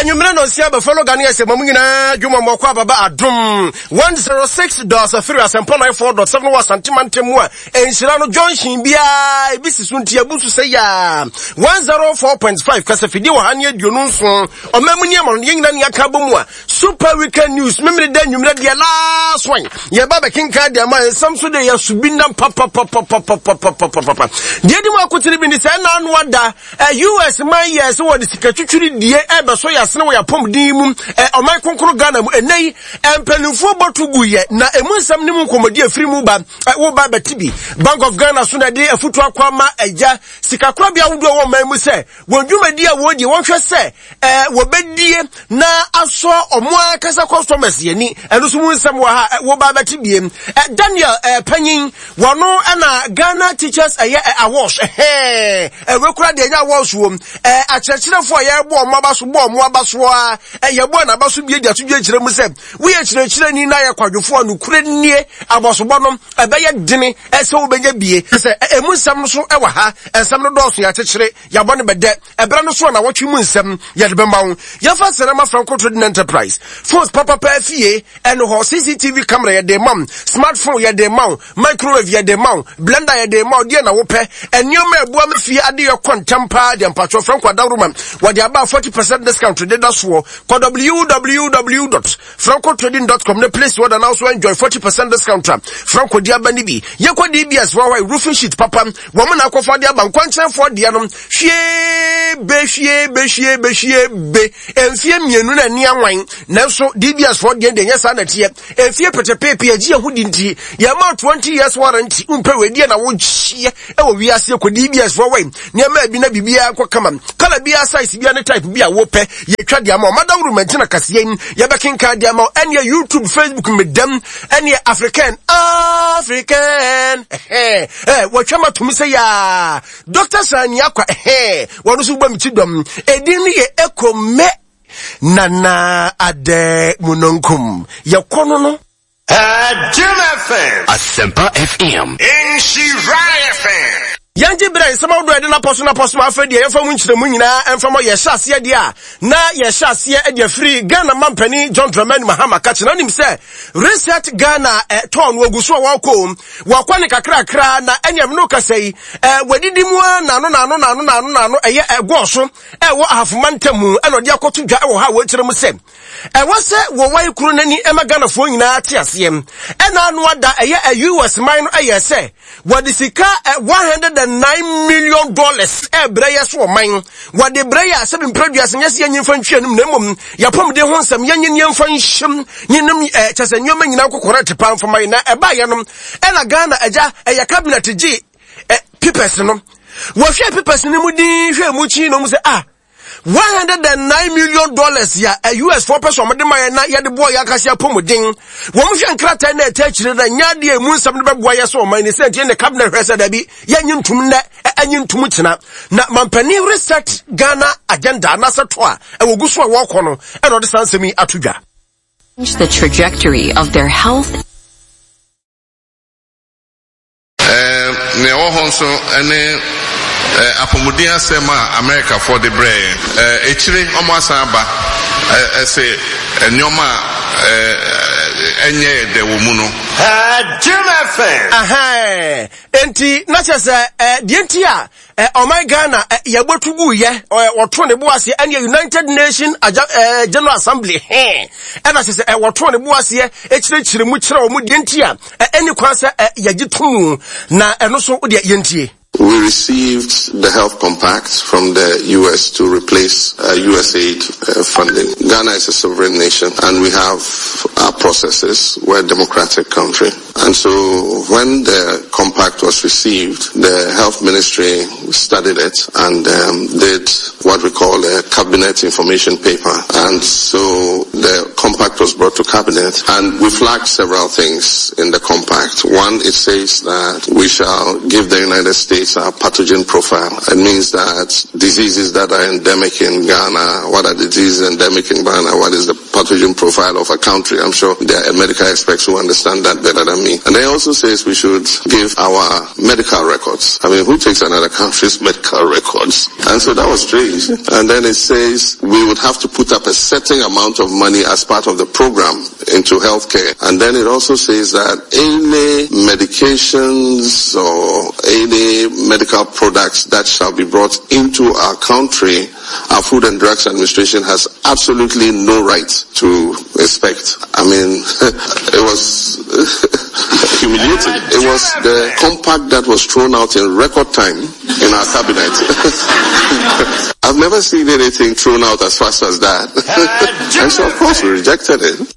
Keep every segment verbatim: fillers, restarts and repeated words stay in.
Enyumre no sia be follow Ghanaian se mamu nyina dwuma mokwa baba adum one oh six point three asempo nine four point seven was santimantemu a enhyira no junction bia ebisi sunti abusu se ya one oh four point five kasafidi wa hane aduonu nso omamu ni amon nyina ne aka bomu a super weekend news memre da enyumre de last one ye baba kinka de ma samso de ya subinda papa papa papa papa papa de di mu akotiri bi ni se na anu ada U S man yes wo de sikatwutwuri die ebe so ya sene wo ya pom din mu o man konkoro Ghana mu enei empanimfo botugu ye na emunsam ni mu nkomodi afiri mu ba wo ba batibi Bank of Ghana so na de afutu akwama eja sikakora bia wodo wo man mu se wondwumadi a wo die wonhwe se eh wo bedie na aso omo akasa customers ye ni eno so mu nsam wo ha wo ba batibi Daniel eh panyin wono na Ghana Teachers eh awards eh eh we kura de nya awards wo eh akyerɛkyerɛfo ye bo omo abaso bo omo abaso a eh ye bo na abaso bie dia tudwe kyerɛ mu se we ye kyerɛkyerɛ ni na ye kwadwofo anu kure nie abosobo no ebe ye dene ese wo benya bie se emu nsam no so e wa ha ensam no dɔɔso ya kyekyere ya bɔ ne bɛdɛ ebra no so na wɔtwe mu nsam ye de bɛma wo ye fa Serema Franco Trading Enterprise phones papa pa fie eno ho C C T V camera ye de mam smartphone ye de mam microwave ye de mam blender ye de mam de na wo pɛ enioma ebua me fie ade ye kwantampa de mpatwo Franco Adawroma wo de aba forty percent discount de da so ko w w w dot franco trading dot com the place where now so enjoy forty percent discount Franco dia ba ni bi ye ko D B S wa wa roofing sheet papa wo mo na akofa dia ba nkwankyen fo dia no hwie be hwie be hwie be hwie be emfie mienu na ni anwan nanso D B S fo dia de nyesa na tie emfie petepepe agi ehudi nti ye ma twenty years warranty umpe we dia na wo hie e wo wi ase ko D B S fo wa ni ma bi na bibia akwa kama kala bia size bia ne type bia wo pe ye twa dia ma madawru mantina kasien ye be kinka dia ma ene YouTube Facebook medam ene African African eh eh wo twa matumi se ya Doctor Sani akwa eh wo no so gba mi tidom edin ni ye ekome nana ade munonkum ye kono no Jim F M Asempa F M in Shirai F M Yanji Brain, some of the na person na person afedi e fam nkyere mu nyina emfam ye hyase de a na ye hyase e free Ghana mampani John Dramani Mahama ka kina nim se reset Ghana eh, ton woguso wa kom wa kwani kakra kra na enyam no kasai eh, wadidi mu na no na no na no na no na no eye egoso e wo afomantamu e no de akoto dwa e wo ha wo kyere mu se e wo se wo wai kru nani e ma Ghana fo nyina ate asem e na no ada eye a U S mine no eye se wadi sika eh, one hundred nine million dollars e breya so man wade breya se bi produce nyase yenyin fa ntwanum na mom ya pom de ho nsam yenyin yen fa nhyem nyinum e chese nyoma nyina kokora tepa mfa man na e ba ye no e na Ghana aja e ya cabinet gi e papers no wo hwe papers ni mu din hwe mu chi no mu se ah one hundred nine million dollars ya a U S four person mede ma na ya de boy ya kasia pomodin wo mo hwe nkrata na etachire na nyade emu nsam de beboa ya so man ni sent in the cabinet resa da bi ya nyintum na anyintum kina na mampani reset Ghana agenda na sato a e woguso a wo kono e no de sansemi atudwa the trajectory of their health. Eh ne wo honso ene Uh, apomudi asema America for the brain uh, echire omo asaba uh, say enyoma uh, enye de wo mu no Jim F M aha enti na chese eh die enti a eh oh my Ghana eh, yabotugu ye woto ne boase ene United Nations uh, General Assembly eh na chese eh woto ne boase echire chire mu chire o mu die enti a eni kwanse yagitum na eno so de yentie. We received the health compact from the U S to replace uh, U S aid uh, funding. Ghana is a sovereign nation and we have our processes. We're a democratic country. And so when the compact was received, the health ministry studied it and um, did what we call a cabinet information paper. And so the compact was brought to cabinet and we flagged several things in the compact. One, it says that we shall give the United States a pathogen profile. It means that diseases that are endemic in Ghana, what are the diseases endemic in Ghana, what is the pathogen profile of a country. I'm sure there are medical experts who understand that better than me. And then it also says we should give our medical records. I mean, who takes another country's medical records? And so that was strange. And then it says we would have to put up a certain amount of money as part of the program into healthcare. And then it also says that any medications or any medical products that shall be brought into our country, our Food and Drugs Administration has absolutely no right to inspect. I mean, it was humiliating. It was the compact that was thrown out in record time in our cabinet. I've never seen anything thrown out as fast as that. And so, of course, we rejected it.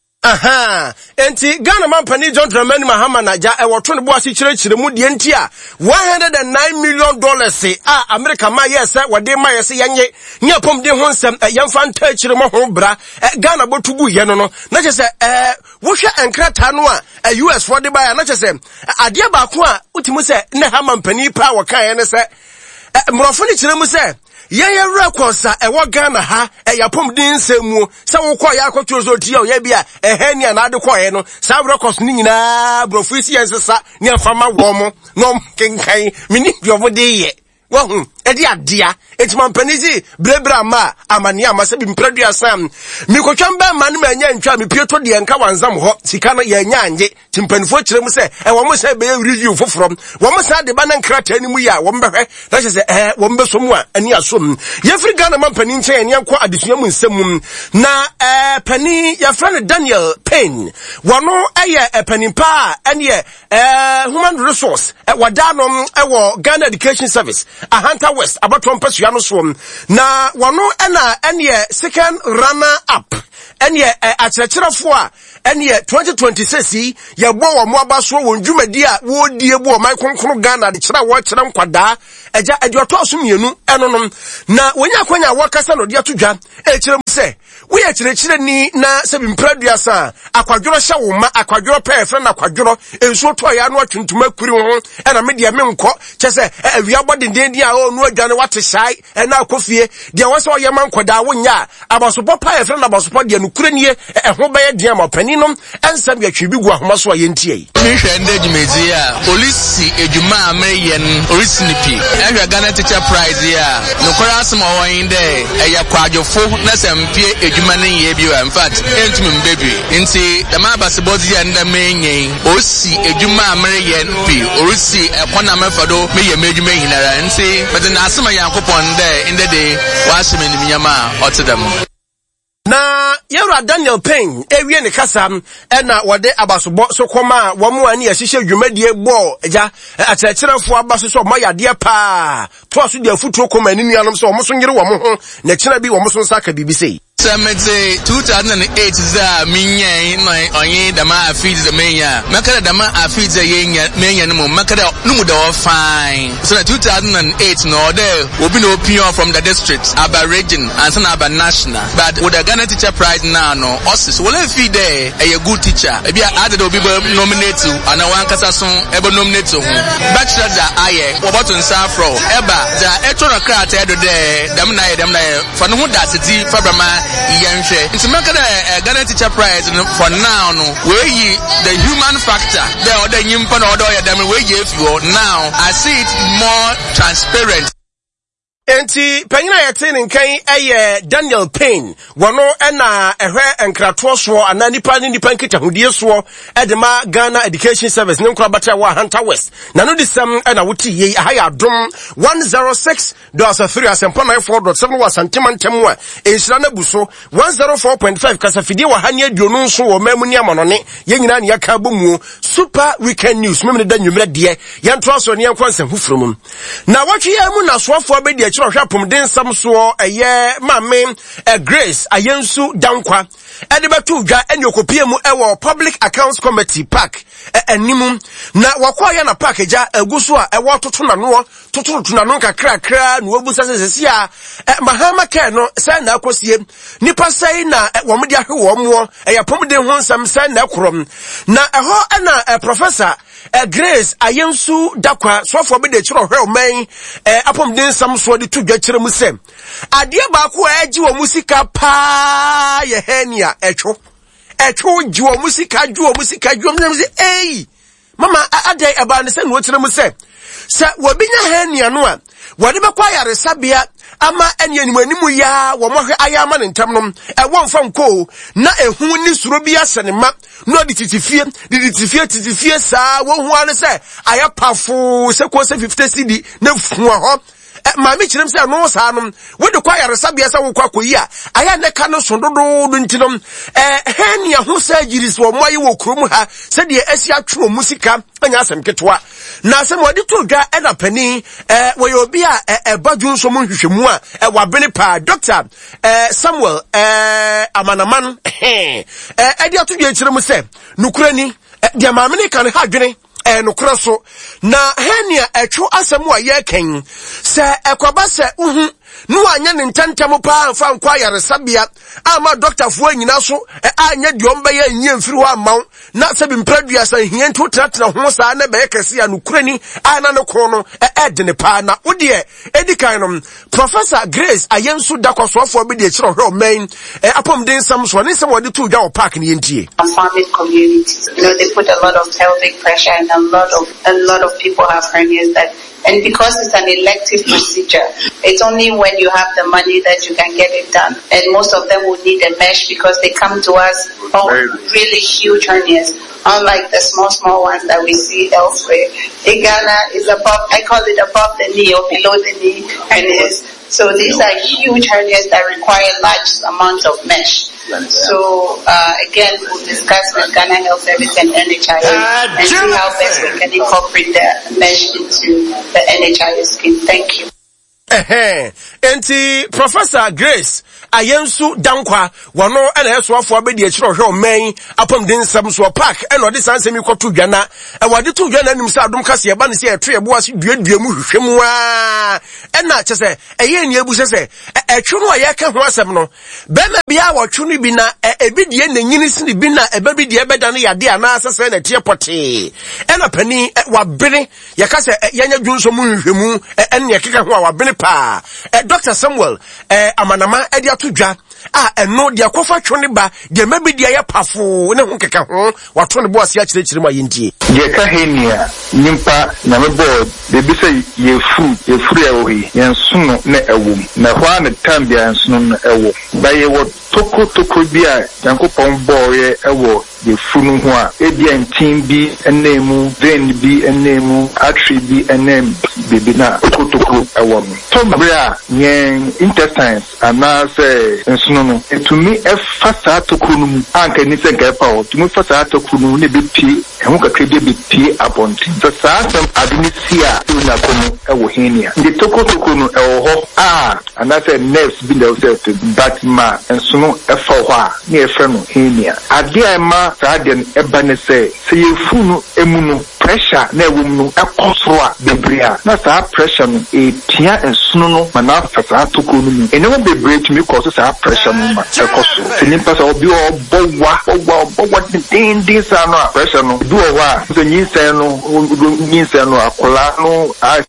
Aha, enti Ghana man pani John Dramani Mahama na ja e woto ne bo ase kire kire mu de enti a one hundred nine million dollars se a America ma yes we de ma yes yenye nya pom de ho nsem yemfa nta kire mo ho bra Ghana botugu ye no no na che se eh wo hwe enkrata no a U S for de ba na che se ade ba ko a utimu se ne ha man pani pa wo kan ye ne se mrofo ni kire mu se Yeye records a ewo Ghana ha e yapom din nsemu se wo kwa ya akotwo zo ti o ye bia ehe ni na ade kwa ye no sa records ni nyina brofisi yensesa ni afama wo mo no kenkan mini biobo de ye wo hu e di adea etiman panizi brebra ma amani amase bi mpredua sam mi kotwam ba ma no ma nya ntwa mi pieto de enka wanzam ho sika no ye nya anje timpanifo kire mu se e wo mo se be review foforom wo mo sa de ba na nkrata ni mu ya wo mbehwe na se eh wo mbeso mu a ani asom ye free Ghana man pani nchen ne akwa adesua mu nsem na eh pani ya friend Daniel Payne wono eye eh, pani pa ene eh human resource eh, wadanom e wo Ghana Education Service Ahanta West abatom pasua no so na wono ena ene second runner up ene akyerɛkyerɛfo a ene twenty twenty-six ye bo wo mo abaso wo ndwumadi a wo die bo mai konkro Ghana de kyerɛ wo kyerɛ nkwadaa eja adwoto asomienu enonom na wonya kwanya wakasa no de atodwa e kyerɛ mu sɛ wo ye kyerɛkyerɛ ni na sɛ bimpraduasa akwadworo hye wo ma akwadworo pɛ frɛ na akwadworo enso to ya no atwuntuma kuri ho ɛna me de me nkɔ kyɛ sɛ awia bɔdenden dia o no adwane wate hyai ɛna akofie de wɔsɛ ɔyɛ man nkwadaa wonya abasobɔ pa frɛ na abasobɔ de no kure nie ɛho bɛyɛ de ama paninom ɛnsɛm yɛ twi bi gu ahoma so ayɛ ntie mehwɛ nde dwumedi a police edwuma ameyen orisinipi ehwɛ Ghana Teacher Prize ya nokora asem ɔwɔn de ɛyɛ kwadwofo na sɛmpie edwuma ne yɛ bi in fact entumi mbebi nti dama basebɔzi ya nda menyen osi edwuma ameyen pi orisi ɛkɔna mefado meyɛ medwuma hinara nti but na asem yankopɔn de inde de wahyem ni nyama ɔtedam na yɛwura Daniel Payne ewie ne kasa ɛna wɔde abasobɔ so kɔma wɔn mu ani ɛhyehyɛ dwumadie bɔ agya akyerɛkyerɛfo abaso so ɔmo yadeɛ paa to aso de afutuo kɔma ani nuanom so ɔmo so nyere wɔn ho na kyerɛ bi wɔn so nsa ka bibi sei Semete two thousand eight za minye no onye dama afid the menya makara dama afid the yenya menya no makara no mu da fine so na two thousand eight no there obi no opinion from the district aba region and some aba national but with the Ghana Teacher Prize now no osis will feed there a good teacher e bia added obi nominate to and one kasa so e nominate to bachelor da aye oboton safro eba za etona krata edo there dem na dem na for no da siti fabrama Yanshe. It's make a Ghana Teacher Prize for now. No, where ye the human factor, the other yimpan order, them where ye now. I see it more transparent. Enti panyina yɛte ne nkan ɛyɛ Daniel Payne wɔno ɛna ɛhwɛ enkratoɔ so ana nipa ne nipa nkitahudie so ɛdema Ghana Education Service ne nkora bata wa Ahanta West na no disam ɛna wuti yei aha yɛ adom one oh six point three asempa ninety-four point seven wa santima ntɛm a enhyira na bu so one oh four point five kasafidie wa ha ne aduonu nso wɔ mamu ne amanone yɛ nyina ne yɛka bomu super weekend news memne da nwumre de yɛnto aso ne yɛnkɔ nsɛm hufurumum na wɔtwe yɛ mu na soafo abedi akyi hwɛ pomden sam so ɛyɛ maame Grace ayensu dankwa ɛde betu dwa ɛne okopie mu ɛwɔ Public Accounts Committee park ɛnimu na wakɔyɛ na park agya aguso a ɛwɔ toto na no toto to na no kakra kra na wabusa sesesi a mahama kɛ no sɛ na akosie nipa sɛi na wɔn de ahwe wɔn mo ɛyɛ pomden ho nsɛm sɛ na korom na ɛhɔ ɛna professor eh, Grace Ayensu Dakwa so for be the chiro hwe oman eh apom den sam so de to dwakire mu sem ade ba ko agi wo musika pa ye hania etwo etwo gi wo musika gi wo musika gi wo se eh mama adai aba ne se no kire mu se se wo binya hania no a wo de be kwa yare sabia ama eni animanimu ya wo mohwe ayama ne ntam nom e wo mfa nko na ehu ni suro bi asene ma no di titifie di titifie titifie saa wo hu ane se ayapafo se ko se fifty cedi na fuwa ho ma mi kirem se no saa nom wo de kwa yare sabia se wo kwa koyi a aya ne ka no sondodo do ntinom eh henia ho surgeries wo moye wo krom ha se de asi atwo musika anya asem ketwa na asem wadi to dwa e na pani eh wo yo bi a e badun so mo hwehwemu a e wabene pa doctor eh Samuel eh Amanaman eh e dia to dwa kirem se nukurani dia maamene kan ha dwene eh nukura so na henia etwo asem wa ye ken se ekoba se uhu no anya ne ntantam pa amfa nkwa yare sabia ama doctor fo anyina so anya diom be ya nyem firi ho amaw na se bi mpradua sa hia nto tratena ho sa na be kese ya nukurani ana ne ko no e de ne pa na wo de edikan no Professor Grace Ayensu Dakosofo be de chiro hwe omen apom den sam so ne se wo de to dwa o park ne yentie farming communities. You know, they put a lot of pelvic pressure and a lot of a lot of people have hernias that. And because it's an elective procedure, it's only when you have the money that you can get it done. And most of them would need a mesh because they come to us oh, really huge hernias, unlike the small, small ones that we see elsewhere. In Ghana, is above, I call it above the knee or below the knee hernias. So these are huge hernias that require large amounts of mesh. So uh, again, we'll discuss with Ghana Health Service and N H I S uh, and see how best we can incorporate the mesh into the N H I S scheme. Thank you. Eh enti Professor Grace Ayensu Dankwa wono ena esoafo abedi akiro hwe omen apom den sam so park ena odi sansemi kwoto dwana e wade to dwana nim se adom kase eba ne se etwe ebo ase duadua mu hwehwem a ena chese eye ni ebu sese etwe no ye ka ho asem no be ma bia wotwe no bi na ebidie na nyini sini bi na eba bi die beda no yade ana asese na tie pote ena pani wabene ye ka se yenya dwunso mu hwehwemu ena ye keka ho a wabene pa eh, Doctor Samuel eh, Amanama edi atudwa ah eno dia kofa twone ba de mabi dia ya pafo ne ho keka ho wato ne bo ase a kire kire ma yendie je ka henia nyimpa na me board de bi say ye fu ye furu ewo yensuno na ewom na hwa ne tambia yensuno na ewo ba ye wo toko toko bia yankopon boye ewo ye funu ho a ebia ntin bi enemu vein bi enemu artery bi enem bibi na toko toko ewo mo to bra yen intestines ana say ensuno no etumi efasa toko no anka ni se ga pa o tumi fasa toko no ne bi pi ehun kakre bi bi pi aponti so sa sam adinisia una kono ewo henia ndi toko toko no ewo ho ah ana say nerves bi na say but ma ensuno efa ho a ne efa no henia ade ama saden eba ne say se yefu no emu no pressure na ewum no ekosoro a bebrea na sa pressure no e tia ensuno no mana fasa toko no mu ene wo bebre tumi cause sa pressure no ma ekosoro se nimpa sa obi obowa obowa obowa din din sa no pressure no du o wa so nyinsen no nyinsen no akola no a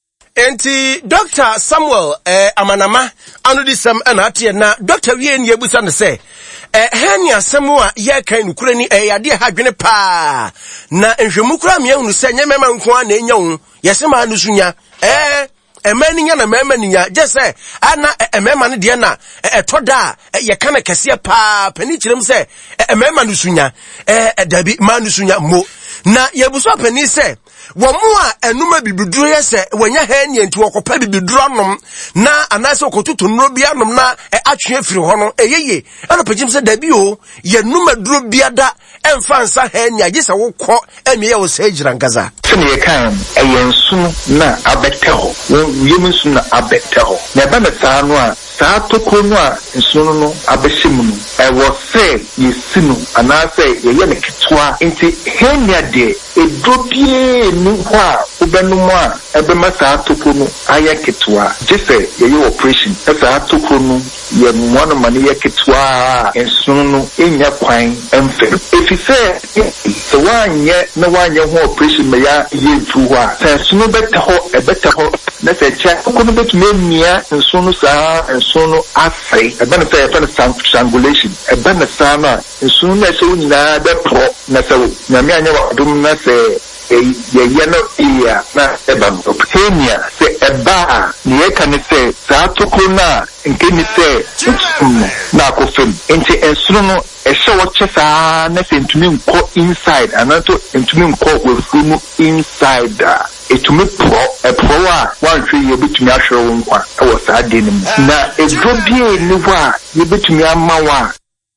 enti Doctor Samuel eh, Amanama anu di sam ana atie na Doctor wie ni ebusa ne se eh hania samua ye kan nukure ni eh yade ha dwene pa na nhwemu kura me ehunu se nyemema nko a na enya hu yesema anu sunya eh emani nya na mema ninya je se ana emema ne de na etoda ye kana kese pa pani kirem se emema nu sunya eh dabi ma nu sunya mo na yebuso pani se wo mu a enuma bibiduro yese wanya ha nia nti wokopa bibiduro anom na anase okotutu nro bia anom na atwe afiri ho no eyeye ana pagim se dabi o ye numa duro bia da emfa nsa ha nia gisa wokọ emie wo se gira ngaza sene kan eyensu na abeteho wo yemunsu na abeteho na ba na sa no a sa toko no a nsuno no abehyimu no e wo se yesinu anase ye ye ne kitwa nti henia de edrodie ni ho a obenumu a ebema saa toko no ayeketwa jese ye operation saa toko no ye mwana mane yeketwa ensun no enya kwan emfe efise so wanye na wanye ho operation me ya ye tu ho a ensun no beta ho ebeta ho na se cha toko no betumi emia ensun no saa ensun no afre ebena say ebena strangulation ebena saa na ensun na se nyina be pro na se nyame anya wadum na se ye ye no iya na ebam openia se eba ni e kan se saa toko na nke ni se na akofem enti ensuno no e hye wo chesa na se ntumi nko inside anato ntumi nko wefunu inside etumi pro e pro a wanhwe ye betumi ahwere wo nkwa e wo saa de nim na edrodie ni wo a ye betumi amawa.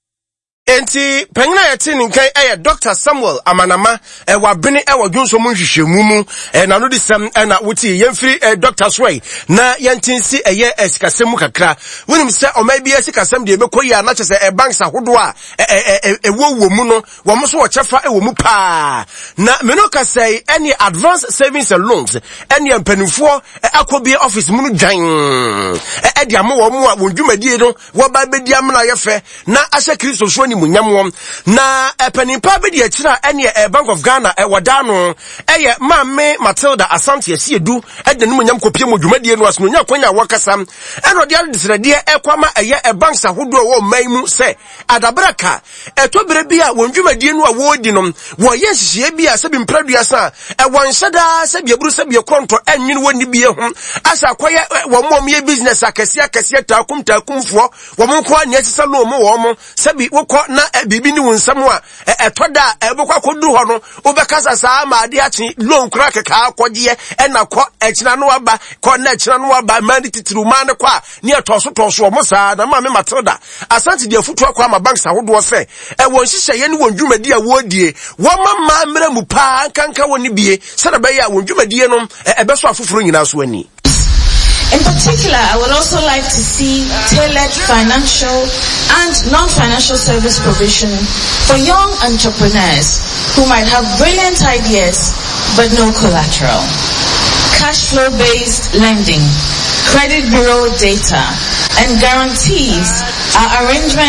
Enti pengina yeti ninkai eye Doctor Samuel Amanama e wabene e wadwonso mu nhwehwemu mu e na no disem e na wuti yemfiri e Doctor Sway na yentinsi eye esikasemu kakra wonim se o maybe esikasem de bekoyi a na chese e banks ahodo a e e wowo mu no wo mo so wo chefa e wo mu pa na menoka say any advanced savings and loans any empanifo akobi office mu no dwan e de amo wo mu a wondwumadie no wo ba bedi am na yefe na ahye Kristo so ni munyamwom na epanipa be de akira ene e Bank of Ghana e wadano eye mamme Matilda Asante Asiedu e de munyam kopie modwumadie no aso nya kwanya wakasam eno de adisrede e kwama eye e banks ahodo wo maimu se adabraka etobere bia wondwumadie no a wodi no wo ye hihie bia se bi mpraduasa e wonhyeda se bia buru se bia kronto enwene woni bie ho asa kwaye wo mom ye business akase akase takum takumfo wo mo kwa ne asisa lo mo wo mo se bi wo na bibi ni wonsam a etoda ebekwa kodu ho no obekasa saa ma ade achi loan kra keka akogye ena kɔ echina no aba kɔ na echina no aba mani titiru man kwa ne etoso toso mo saa na ma me Matilda Asante de afutu akwa ma banks ahodo se e won hihye ye ne wondwumadi a wodie wo mama mra mu pa kanka woni bie se na be ya wondwumadi no ebeso afoforo nyina so ani. In particular, I would also like to see tailored financial and non-financial service provision for young entrepreneurs who might have brilliant ideas but no collateral. Cash flow-based lending, credit bureau data, and guarantees are arrangements